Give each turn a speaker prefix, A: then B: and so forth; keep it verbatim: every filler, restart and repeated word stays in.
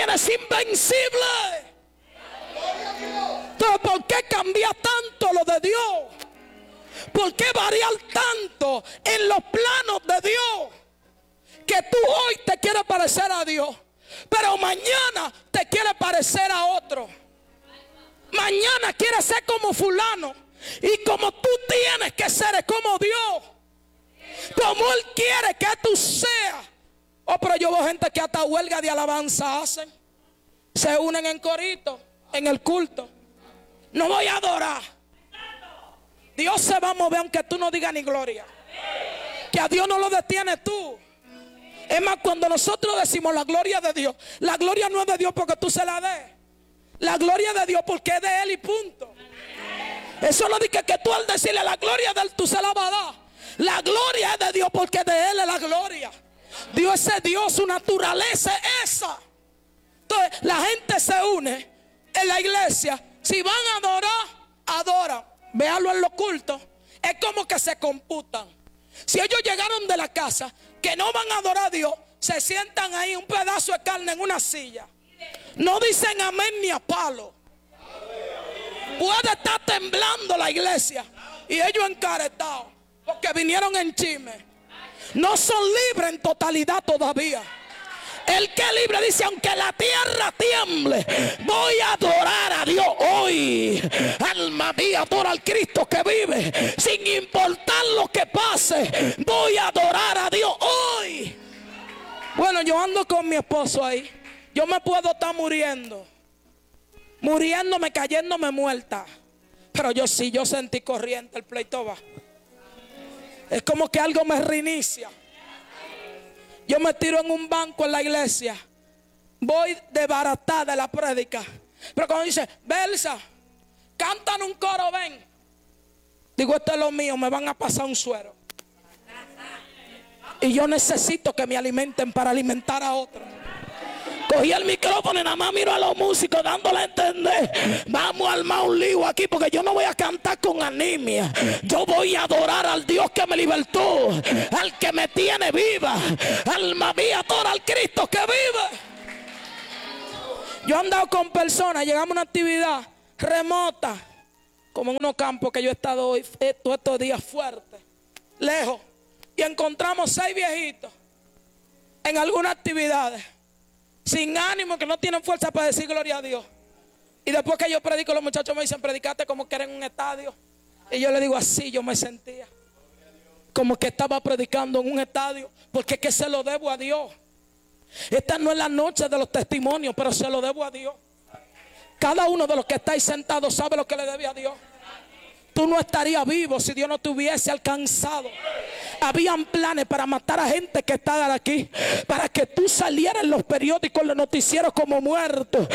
A: es invencible. Entonces, ¿por qué cambiar tanto lo de Dios? ¿Por qué variar tanto en los planos de Dios? Que tú hoy te quieres parecer a Dios, pero mañana te quieres parecer a otro. Mañana quieres ser como fulano, y como tú tienes que ser es como Dios, como Él quiere que tú seas. Oh, pero yo veo gente que hasta huelga de alabanza hacen. Se unen en corito, en el culto. No voy a adorar. Dios se va a mover aunque tú no digas ni gloria. Que a Dios no lo detienes tú. Es más, cuando nosotros decimos la gloria de Dios, la gloria no es de Dios porque tú se la des. La gloria de Dios porque es de Él y punto. Eso no dice que tú al decirle la gloria de Él tú se la vas a dar. La gloria es de Dios porque de Él es la gloria. Dios es Dios, su naturaleza es esa. Entonces la gente se une en la iglesia. Si van a adorar, adoran. Véanlo en los cultos. Es como que se computan. Si ellos llegaron de la casa, que no van a adorar a Dios, se sientan ahí un pedazo de carne en una silla. No dicen amén ni a palo. Puede estar temblando la iglesia y ellos encaretados porque vinieron en chisme. No son libres en totalidad todavía. El que es libre dice: aunque la tierra tiemble, voy a adorar a Dios hoy. Alma mía, adora al Cristo que vive. Sin importar lo que pase, voy a adorar a Dios hoy. Bueno, yo ando con mi esposo ahí. Yo me puedo estar muriendo, muriéndome, cayéndome muerta, pero yo sí, yo sentí corriente, el pleito va. Es como que algo me reinicia. Yo me tiro en un banco en la iglesia, voy de barata de la prédica, pero cuando dice: Belsa, cantan un coro, ven. Digo: esto es lo mío, me van a pasar un suero. Y yo necesito que me alimenten para alimentar a otros. Cogí el micrófono y nada más miro a los músicos dándole a entender: vamos a armar un lío aquí porque yo no voy a cantar con anemia. Yo voy a adorar al Dios que me libertó, al que me tiene viva. Alma mía, adora al Cristo que vive. Yo he andado con personas, llegamos a una actividad remota, como en unos campos que yo he estado hoy, todos estos días fuertes, lejos, y encontramos seis viejitos en algunas actividades, sin ánimo, que no tienen fuerza para decir gloria a Dios. Y después que yo predico, los muchachos me dicen: predicaste como que era en un estadio. Y yo le digo: así yo me sentía, como que estaba predicando en un estadio, porque es que se lo debo a Dios. Esta no es la noche de los testimonios, pero se lo debo a Dios. Cada uno de los que estáis sentados sabe lo que le debe a Dios. Tú no estarías vivo si Dios no te hubiese alcanzado. Habían planes para matar a gente que estaba aquí, para que tú salieras en los periódicos, en los noticieros como muerto.